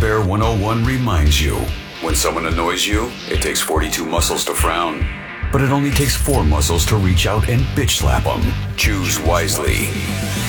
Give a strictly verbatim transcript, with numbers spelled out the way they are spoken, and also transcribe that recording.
Bear one oh one reminds you, when someone annoys you, it takes forty-two muscles to frown. But it only takes four muscles to reach out and bitch slap them. Choose wisely.